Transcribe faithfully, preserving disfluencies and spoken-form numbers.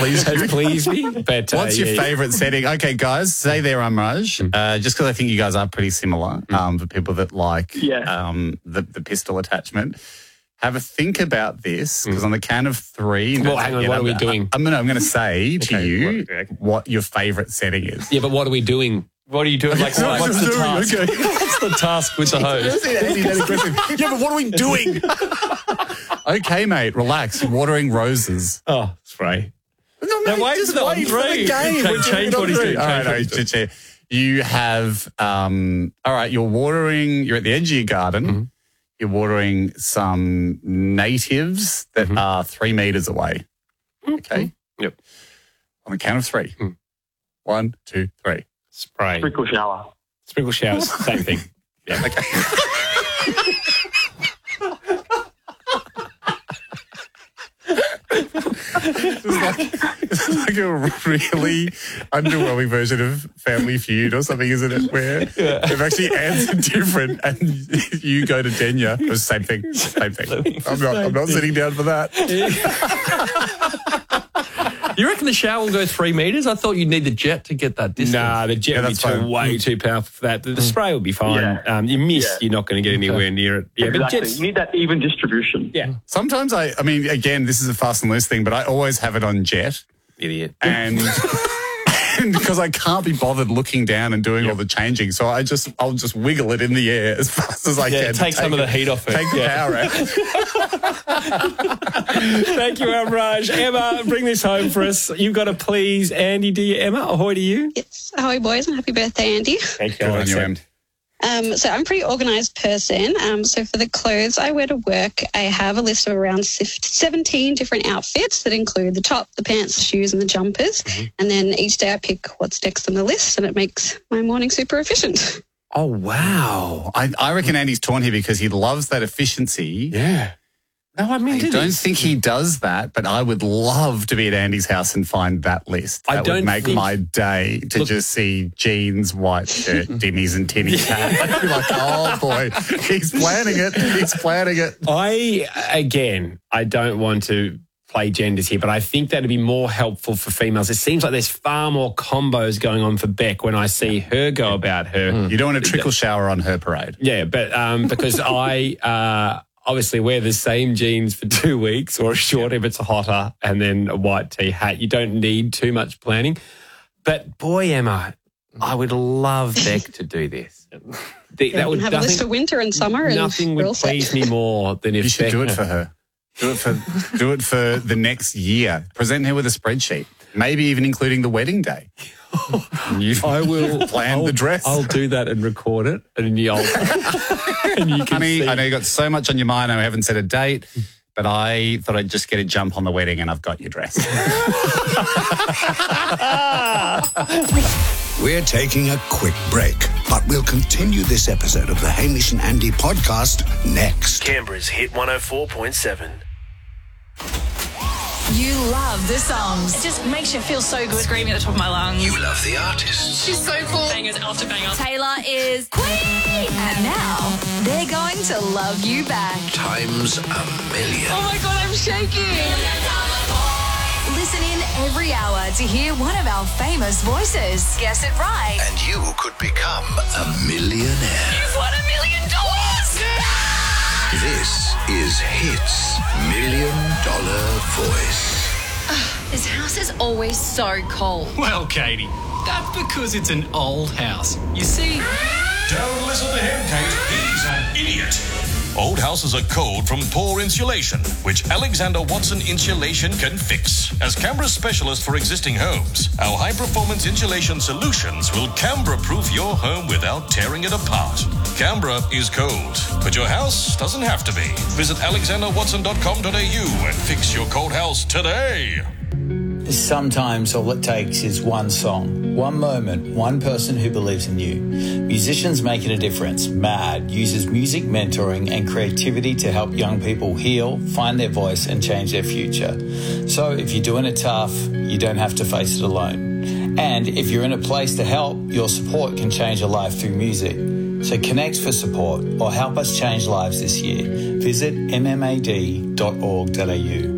pleased, has pleased me. But uh, what's your yeah, favourite setting? Okay, guys, stay there, Amraj. Uh, just because I think you guys are pretty similar um, for people that like Yeah. um, the, the pistol attachment. Have a think about this, because on the count of three... Well, hang on, yeah, what I'm, are we doing? I'm going to I'm gonna say to Okay, you what- okay. what your favourite setting is. Yeah, but what are we doing? What are you doing? Like, what what's I'm the doing, task? okay. What's the task with the hose? Yeah, but what are we doing? Okay, mate, relax. Watering roses. Oh, spray. No, Now mate, wait just for the wait for three. the game. Okay, We're doing change it on what he's three. doing, All change right, what no, he's doing. ch- ch- you have, um, all right, you're watering, you're at the edge of your garden. Mm-hmm. You're watering some natives that Mm-hmm. are three metres away. Okay? Yep. On the count of three. Mm. One, two, three. Spray. Sprinkle shower. Sprinkle showers, same thing. Yeah. Okay. It's like, it's like a really underwhelming version of Family Feud or something, isn't it? Where they've actually answered different, and you go to Denya. It was the same thing. Same thing. I'm not. I'm not sitting down for that. You reckon the shower will go three metres? I thought you'd need the jet to get that distance. Nah, the jet Yeah, would be that's too, fine. way too powerful for that. The, the spray will be fine. Yeah. Um, you miss, Yeah. you're not going to get anywhere near it. Yeah, exactly. but jets. You need that even distribution. Yeah, Sometimes I. I mean, again, this is a fast and loose thing, but I always have it on jet, idiot. and. And because I can't be bothered looking down and doing all the changing, so I just I'll just wiggle it in the air as fast as I Yeah, can. take some of it- the heat off it. Take the Yeah. power out. Thank you, Amraj. Emma, bring this home for us. You've got to please Andy, do you, Emma? Ahoy to you. Yes. Ahoy, boys, and happy birthday, Andy. Thank Good on you, Em. Um, so I'm a pretty organised person. Um, so for the clothes I wear to work, I have a list of around seventeen different outfits that include the top, the pants, the shoes, and the jumpers. And then each day I pick what's next on the list, and it makes my morning super efficient. Oh, wow. I, I reckon Andy's torn here because he loves that efficiency. Yeah. No, I mean, I did don't he? think he does that, but I would love to be at Andy's house and find that list. That I would don't make think- my day to Look- just see jeans, white shirt, dimmies and tinnies hat. I'd be like, oh, boy, he's planning it. He's planning it. I, again, I don't want to play genders here, but I think that'd be more helpful for females. It seems like there's far more combos going on for Beck when I see her go about her. You don't want to trickle shower on her parade. Yeah, but um, because I uh, obviously wear the same jeans for two weeks or a short if it's hotter and then a white tee hat. You don't need too much planning. But boy, Emma, I would love Beck to do this. The, Yeah, we can have a list for winter and summer, and nothing we're all would set. please me more than if You should Beck, do it for her. Do it for do it for the next year. Present her with a spreadsheet, maybe even including the wedding day. You I will plan I'll, the dress. I'll do that and record it, and you'll and you can Honey, see. I know you got so much on your mind. I haven't set a date, but I thought I'd just get a jump on the wedding, and I've got your dress. We're taking a quick break, but we'll continue this episode of the Hamish and Andy podcast next. Canberra's Hit one oh four point seven. You love the songs. It just makes you feel so good screaming at the top of my lungs. You love the artists. She's so cool. Bangers after bangers. Taylor is Queen. And now they're going to love you back. Times a million. Oh my God, I'm shaking. Listen in every hour to hear one of our famous voices. Guess it right. And you could become a millionaire. You've won a million dollars. This is Hits Million Dollar Voice. This house is always so cold. Well, Katie, that's because it's an old house. You see... Don't listen to him, Kate. He's an idiot. Old houses are cold from poor insulation, which Alexander Watson Insulation can fix. As Canberra's specialist for existing homes, our high-performance insulation solutions will Canberra-proof your home without tearing it apart. Canberra is cold, but your house doesn't have to be. Visit alexander watson dot com dot a u and fix your cold house today. Sometimes all it takes is one song, one moment, one person who believes in you. Musicians Making a Difference, MAD, uses music mentoring and creativity to help young people heal, find their voice and change their future. So if you're doing it tough, you don't have to face it alone. And if you're in a place to help, your support can change a life through music. So connect for support or help us change lives this year. Visit m m a d dot org dot a u.